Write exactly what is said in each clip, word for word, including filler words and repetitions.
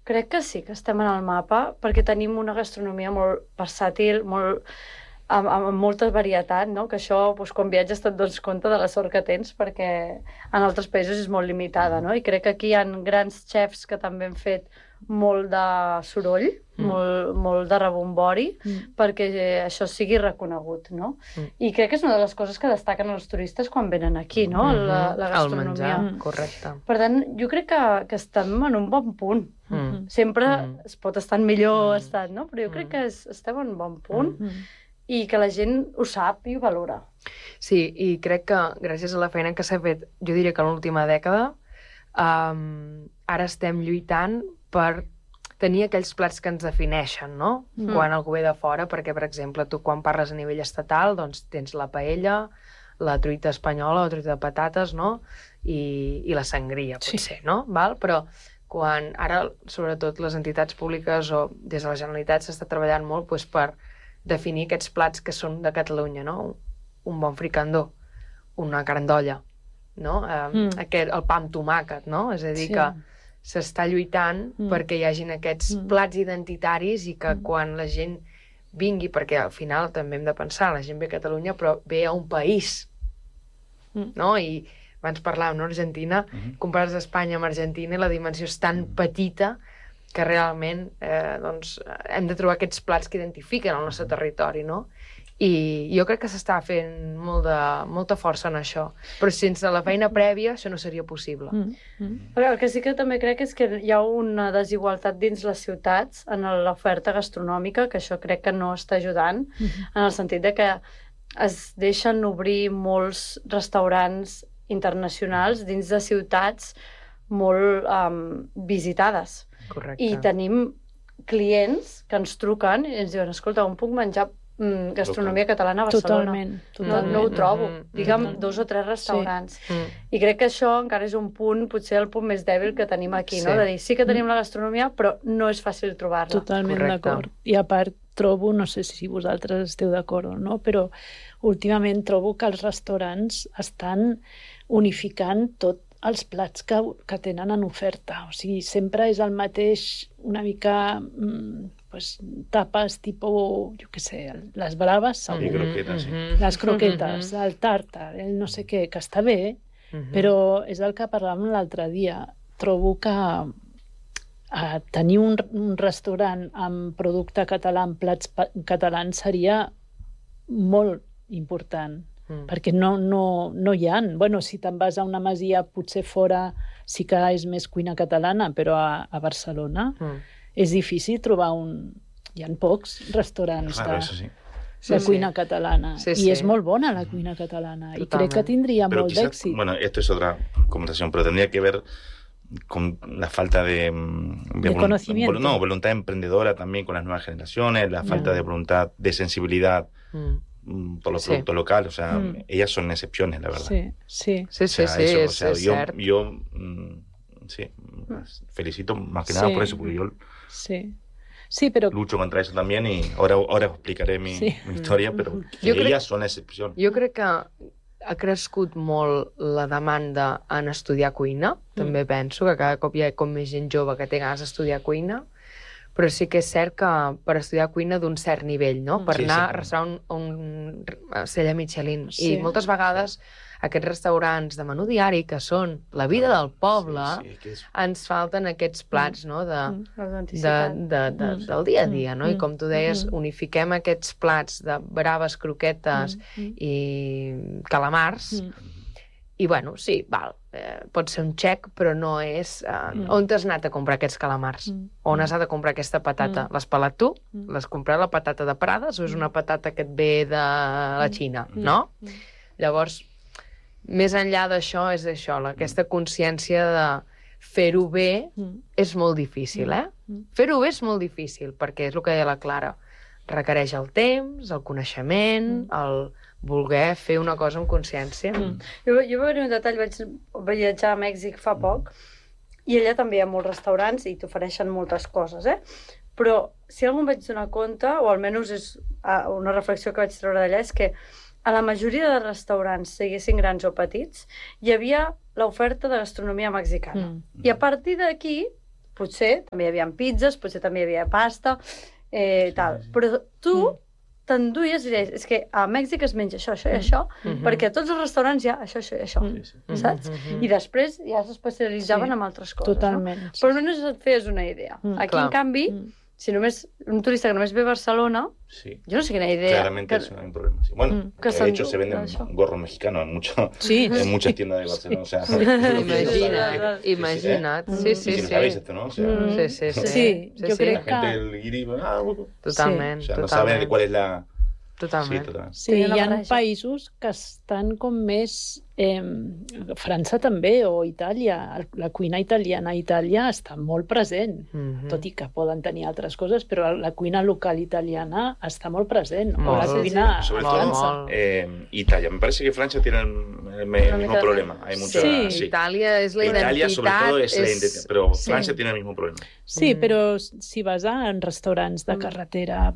crec que sí, que estem en el mapa, perquè tenim una gastronomia molt versàtil, molt, amb, amb molta varietat, no? Que això, doncs, quan viatges te'n dones compte de la sort que tens, perquè en altres països és molt limitada, no? I crec que aquí hi ha grans xefs que també han fet molt de soroll, mm. molt, molt de rebombori, mm. perquè això sigui reconegut, no? Mm. I crec que és una de les coses que destaquen els turistes quan venen aquí, no? Mm-hmm. La, la gastronomia. El menjar, correcte. Per tant, jo crec que, que estem en un bon punt. Mm. Sempre mm. es pot estar en millor mm. estat, no? Però jo crec que es, estem en un bon punt mm. i que la gent ho sap i ho valora. Sí, i crec que gràcies a la feina que s'ha fet, jo diria que l'última dècada, um, ara estem lluitant per tenir aquells plats que ens defineixen, no? Mm. Quan algú ve de fora, perquè, per exemple, tu quan parles a nivell estatal, doncs tens la paella, la truita espanyola, la truita de patates, no? I, i la sangria, potser, sí. no? Val? Però quan ara, sobretot, les entitats públiques o des de la Generalitat s'està treballant molt doncs, per definir aquests plats que són de Catalunya, no? Un bon fricandó, una carn d'olla, no? Eh, mm. aquest, el pa amb tomàquet, no? És a dir, sí. que s'està lluitant mm. perquè hi hagin aquests mm. plats identitaris i que mm. quan la gent vingui, perquè al final també hem de pensar, la gent ve a Catalunya però ve a un país, mm. no? I abans parlàvem, no? Argentina, mm-hmm. compares Espanya amb Argentina i la dimensió és tan mm. petita que realment eh, doncs, hem de trobar aquests plats que identifiquen el nostre territori, no? I jo crec que s'està fent molt de, molta força en això. Però sense la feina prèvia això no seria possible. Mm. Mm. El que sí que també crec és que hi ha una desigualtat dins les ciutats en l'oferta gastronòmica, que això crec que no està ajudant, mm. en el sentit de que es deixen obrir molts restaurants internacionals dins de ciutats molt um, visitades. Correcte. I tenim clients que ens truquen i ens diuen, escolta, on puc menjar mm, gastronomia catalana a Barcelona? Totalment. totalment. No, no ho trobo. Mm-hmm. Digue'm Mm-hmm. dos o tres restaurants. Sí. Mm. I crec que això encara és un punt, potser el punt més dèbil que tenim aquí, Sí. no? De dir, sí que tenim la gastronomia, però no és fàcil trobar-la. Totalment Correcte. d'acord. I a part, trobo, no sé si vosaltres esteu d'acord o no, però últimament trobo que els restaurants estan unificant tot els plats que, que tenen en oferta. O sigui, sempre és el mateix, una mica, mm, pues, tapes tipus, jo què sé, les braves, segur. I croquetes, sí. Les croquetes, el tàrtar, el no sé què, que està bé, Mm-hmm. però és el que parlàvem l'altre dia. Trobo que a tenir un, un restaurant amb producte català, amb plats pa catalans, seria molt important, mm. perquè no, no, no hi ha. Bueno, si te'n vas a una masia, potser fora sí que és més cuina catalana, però a, a Barcelona mm. és difícil trobar un... Hi ha pocs restaurants Claro, de, eso sí. de Sí, cuina sí. catalana. Sí, I sí. és molt bona la cuina catalana. Totalment. I crec que tindria Pero molt quizás, d'èxit. bueno, esto es otra conversación, pero tendría que ver con la falta de, de vol conocimiento. No, voluntad emprendedora también con las nuevas generaciones, la falta No. de voluntad, de sensibilidad Mm. por los Sí. productos locales. O sea, Mm. ellas son excepciones, la verdad. Sí, sí. Sí, O sí, sea, sí, eso, és, o sea, és yo, cert. yo mm, sí, felicito más que nada Sí. por eso, porque yo Sí. Sí, però... lucho contra eso también y ahora, ahora os explicaré mi, Sí. mi historia, pero que Yo creo- ellas son excepción. Jo crec que ha crescut molt la demanda en estudiar cuina. També penso que cada cop hi ha com més gent jove que té ganes d'estudiar cuina, però sí que és cert que per estudiar cuina d'un cert nivell, no? Per Sí, anar sí. a restaurant un, un cella Michelin. Sí. I moltes vegades aquests restaurants de menú diari, que són la vida del poble, Sí, sí, es que es- ens falten aquests plats, no?, de, de, L'autenticitat. de, de, del dia a dia, no? I com tu deies, Mm. unifiquem aquests plats de braves, croquetes Mm. i calamars, Mm. i bueno, sí, val, eh, pot ser un xec, però no és... Eh, Mm. on t'has anat a comprar aquests calamars? Mm. On has anat a comprar aquesta patata? Mm. L'has pelat tu? Mm. L'has comprat la patata de Prades o és una patata que et ve de la Xina, no? Mm. Llavors, més enllà d'això, és això, la- aquesta consciència de fer-ho bé Mm. és molt difícil, eh? Mm. Fer-ho bé és molt difícil, perquè és el que deia la Clara. Requereix el temps, el coneixement, el voler fer una cosa amb consciència. Mm. Jo, jo vaig venir un detall, vaig viatjar a Mèxic fa poc, i allà també hi ha molts restaurants i t'ofereixen moltes coses, eh? Però si algú em vaig donar compte, o almenys és uh, una reflexió que vaig treure d'allà, és que a la majoria de restaurants, siguessin grans o petits, hi havia l'oferta de gastronomia mexicana. Mm. I a partir d'aquí, potser també hi havia pizzas, potser també hi havia pasta, eh, tal. Però tu Mm. t'enduies i deies, és que a Mèxic es menja això, això i això, Mhm. perquè a tots els restaurants hi ha això, això i això, Mm. Sí, sí. saps? Mhm. I després ja s'especialitzaven Sí. en altres coses, Totalment. no? Però almenys et feies una idea. Mm, Aquí, clar. en canvi, Mm. si només un turista que només ve a Barcelona, Sí. yo no sé qué idea. Claramente que... eso no hay un problema. Sí. Bueno, Mm. Que de son hecho se venden eso. gorros mexicanos en, mucho, Sí. en muchas tiendas de Barcelona. O sea, Imagina't, Sí, sí, imagina't. sí. Sí, Y sí, si lo sabéis sí. esto, ¿no? O sea, Mm. Sí, sí, sí. Sí, jo la crec gente que... del guiri, ah, uh, Totalment, o sea, no totalment. saben cuál es la... Sí, Totalment. totalmente. Sí, Tenia una hi ha barreja. països que estan com més... Eh, França també, o Itàlia. La cuina italiana a Itàlia està molt present, Mhm. tot i que poden tenir altres coses, però la cuina local italiana està molt present. O Molt. la Sí, cuina sí. Sobre a todo, França. molt. Eh, Italia. Me parece que Francia tiene el, el- el Una mismo mica- problema. Hay mucha, Sí. sí. Itàlia és la identitat. Italia sobre todo es la identidad, pero sí. Francia tiene el mismo problema. Sí, Mm. però si vas a en restaurants de Mm. carretera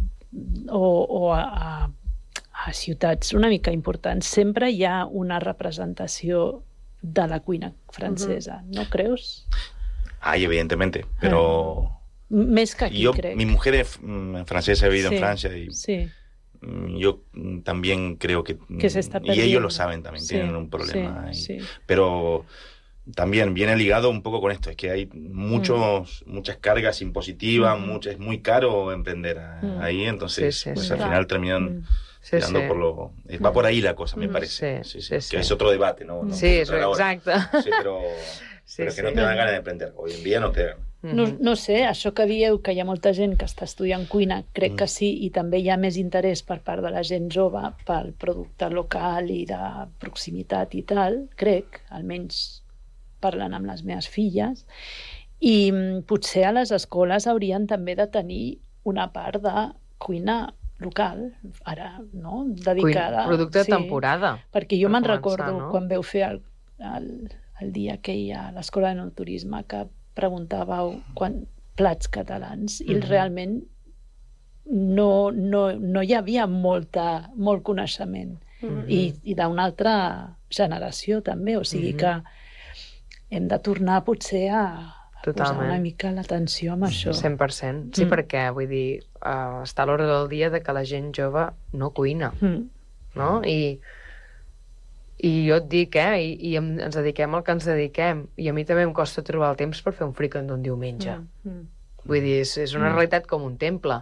o, o a, a, a ciutats una mica importants, sempre hi ha una representació de la cuina francesa, no creus? Hay, evidentemente, pero... M- Més que aquí, yo, crec. mi mujer es mm, francesa, ha vivido Sí, en Francia y Sí, mm, yo mm, también creo que... mm, Que se está y ellos perdiendo. lo saben también, sí, tienen un problema. sí, y- sí. Pero también viene ligado un poco con esto, es que hay muchos, muchas cargas impositivas, Mm. mucho, es muy caro emprender a- Mm. ahí, entonces Sí, sí, pues sí. al final terminan Mm. Sí, tirando sí. por lo... eh, Va por ahí la cosa, me Mm. parece. Sí, Sí, sí, sí, que sí. es otro debate, ¿no? no Sí, vamos a és entrar ahora. exacte. Sí, pero, Sí, pero es que sí. no te dan ganas de emprender. Hoy en día no te dan. No, Mhm. no sé, això que dieu, que hi ha molta gent que està estudiant cuina, crec Mm. que sí, i també hi ha més interès per part de la gent jove pel producte local i de proximitat i tal, crec, almenys parlant amb les meves filles, i mm, potser a les escoles haurien també de tenir una part de cuina local, ara, no?, dedicada... Cuina, producte de temporada. Perquè jo per me'n començar, recordo no? quan veu fer el, el, el dia que hi ha a l'Escola de Turisme que preguntàveu quan, plats catalans i Mhm. realment no, no, no hi havia molta, molt coneixement Mhm. i, i d'una altra generació també, o sigui Mhm. que hem de tornar potser a, a posar Totalment. una mica l'atenció amb això. cent per cent. Sí, Mm. perquè, vull dir, uh, està a l'hora del dia de que la gent jove no cuina, Mm. no? I, i jo et dic, eh, i, i em, ens dediquem al que ens dediquem, i a mi també em costa trobar el temps per fer un fricandó un diumenge. Mm. Mm. Vull dir, és, és una Mm. realitat com un temple.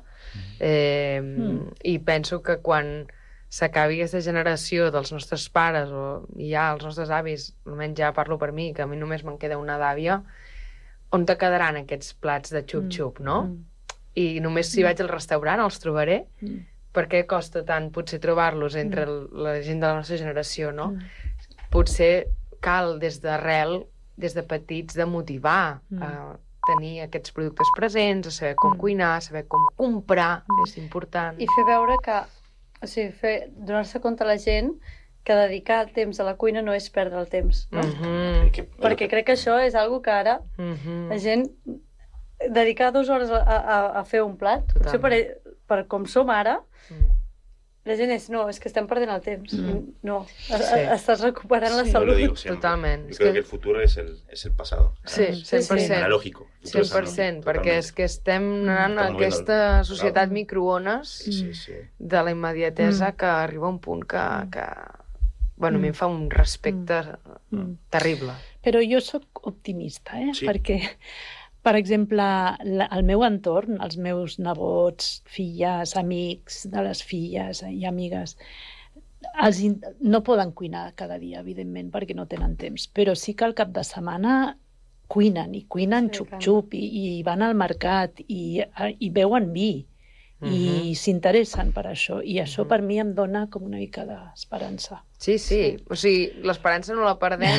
Eh, Mm. I penso que quan s'acabi aquesta generació dels nostres pares o ja els nostres avis, almenys ja parlo per mi, que a mi només me'n queda una d'àvia, on te quedaran aquests plats de xup-xup, no? Mm. I només si vaig al restaurant els trobaré. Mm. Per què costa tant potser trobar-los entre el- la gent de la nostra generació, no? Mm. Potser cal des d'arrel, des de petits, de motivar Mm. a tenir aquests productes presents, a saber com Mm. cuinar, a saber com comprar, Mm. és important. I fer veure que, o sigui, fer, donar-se compte a la gent que dedicar temps a la cuina no és perdre el temps, no? Mhm, Es que- Perquè crec que això és algo que ara mhm. la gent dedicar dues hores a, a, a fer un plat, potser per, Totalment. per com som ara, Mm. la gent és, no, és que estem perdent el temps. Mm. No, Sí. estàs recuperant la Sí. Yo lo salut. digo siempre. Totalmente. Yo Es creo que- que el futuro es el, es el pasado. Sí, Sí, cent per sí. cent. Analógico. El futuro cent per cent, es perquè analógico, és que estem anant a Estamos viendo aquesta el- societat Claro. microones Sí, sí, sí. de la immediatesa Mm. que arriba a un punt que, Mm. que bueno, a mi Mm. em fa un respecte Mm. terrible. Però jo sóc optimista, eh? Sí. Perquè, per exemple, la, el meu entorn, els meus nebots, filles, amics de les filles i amigues, els in... no poden cuinar cada dia, evidentment, perquè no tenen temps, però sí que al cap de setmana cuinen, i cuinen Sí, xup-xup, i, i van al mercat, i, i beuen vi, i s'interessen per això, i això Mhm. per mi em dona com una mica d'esperança. Sí, sí, o sigui, l'esperança no la perdem,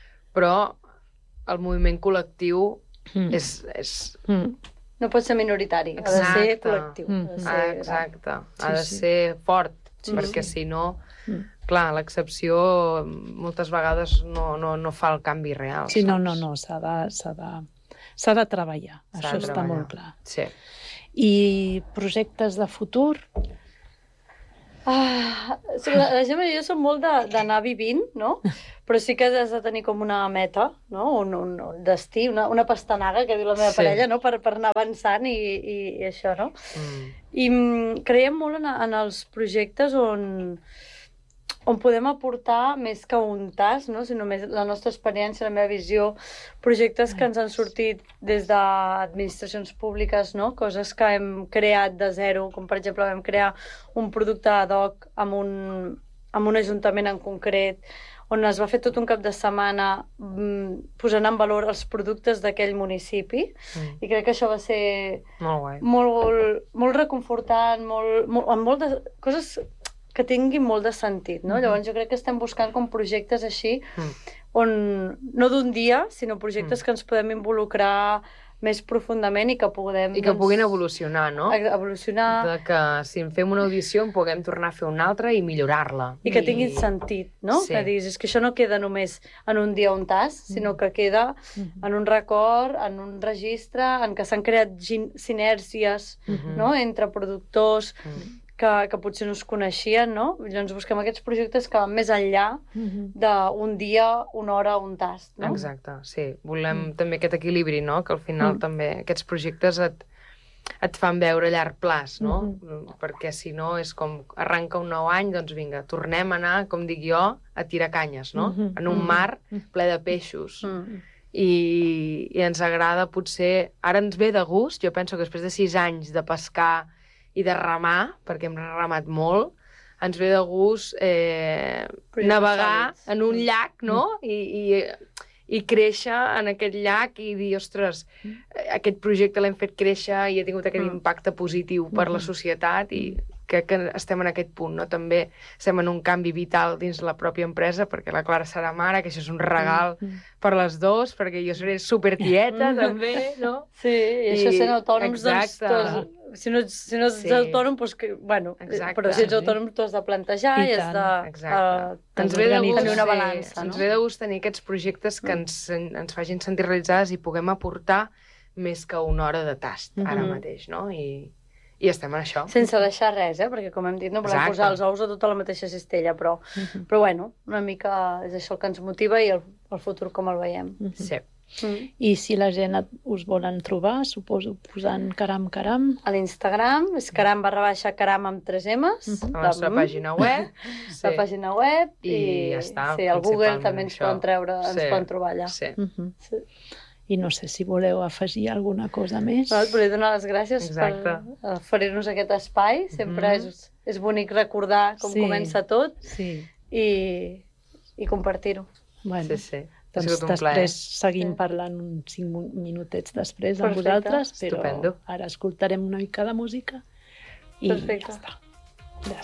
però el moviment col·lectiu Mm. és... és... Mm. No pot ser minoritari, ha de Exacte. ser col·lectiu. Mm. Ha de ser Ah, gran. exacte, ha Sí, de sí. ser fort, Sí, perquè sí. si no, Mm. clar, l'excepció moltes vegades no, no, no fa el canvi real. Sí, no, saps? no, no, s'ha de, s'ha de, s'ha de treballar, S'ha això de està treballar. molt clar. Sí. I projectes de futur? Ah, la, la Gemma i jo som molt de- d'anar vivint, no? Però sí que has de tenir com una meta, no? Un, un, un destí, una, una pastanaga, que diu la meva Sí. parella, no? Per, per anar avançant i, i, i això, no? Mm. I mm, creiem molt en, en els projectes on, on podem aportar més que un tas, no? Sinó més la nostra experiència, la meva visió, projectes que ens han sortit des d'administracions públiques, no? Coses que hem creat de zero, com per exemple vam crear un producte ad hoc amb un, amb un ajuntament en concret, on es va fer tot un cap de setmana mm, posant en valor els productes d'aquell municipi, Mm. i crec que això va ser Molt guai. molt, molt reconfortant, molt, molt, amb molt de coses que tinguin molt de sentit, no? Mhm. Llavors jo crec que estem buscant com projectes així, Mm. on no d'un dia, sinó projectes Mm. que ens podem involucrar més profundament i que podem... I que puguin evolucionar, no? evolucionar De que si en fem una audició en puguem tornar a fer una altra i millorar-la. i que tinguin sentit, no? Sí. Que diguis, és que això no queda només en un dia un tas, sinó Mm. que queda Mhm. en un record, en un registre, en que s'han creat gin- sinèrgies, Mhm. no? Entre productors Mm. que, que potser no es coneixien, no? Llavors busquem aquests projectes que van més enllà Mhm. d'un dia, una hora, un tast, no? Exacte, sí. Volem també aquest equilibri, no? Que al final Mm. també aquests projectes et, et fan veure a llarg plaç, no? Mhm. Perquè si no és com arranca un nou any, doncs vinga, tornem a anar, com dic jo, a tirar canyes, no? Mhm. En un Mhm. mar ple de peixos. Mm. I, i ens agrada potser... Ara ens ve de gust, jo penso que després de sis anys de pescar i de remar, perquè hem remat molt, ens ve de gust eh, Projectes navegar sòlids. en un Mm. llac, no? I, i, i créixer en aquest llac i dir, ostres, eh, aquest projecte l'hem fet créixer i ha tingut aquest Mm. impacte positiu per la Mhm. societat i crec que estem en aquest punt, no? També estem en un canvi vital dins la pròpia empresa, perquè la Clara serà mare, que això és un regal Mhm. per les dos, perquè jo seré supertieta, Mm. també, no? Sí, i, això I- sent autònoms, exacte. doncs, tots, si no, ets- si no ets Sí. autònom, doncs que, bueno, Exacte. però si ets Sí. autònom t'ho has de plantejar I i, has tant, de... exacte. eh, Ens ve de gust, tenir una sí, balança, ens no? ve de gust tenir aquests projectes que ens, ens facin sentir realitzades i puguem aportar més que una hora de tast ara Mhm. mateix, no? I, i estem en això. Sense deixar res, eh? Perquè, com hem dit, no volem Exacte. posar els ous a tota la mateixa cistella, però, Mhm. però bueno, una mica és això el que ens motiva i el, el futur com el veiem. Mhm. Sí. Mm. I si la gent et- us volen trobar, suposo posant caram caram. A l'Instagram és caram barra baixa caram amb tres M's. Mhm. A la nostra Mm. pàgina web. La pàgina web I i, ja està, sí, al Google principalment també ens això. poden treure, ens Sí. poden trobar allà. Sí. Mhm. Sí. I no sé si voleu afegir alguna cosa més. No, et volia donar les gràcies Exacte. per oferir-nos aquest espai. Sempre Mhm. és, és bonic recordar com Sí. comença tot Sí. i, i compartir-ho. Bueno, Sí, sí. Ha doncs sigut un plaer. després seguim Sí. parlant uns cinc mu- minutets després amb Perfecte. vosaltres, però Estupendo. ara escoltarem una mica de música i Perfecte. ja està.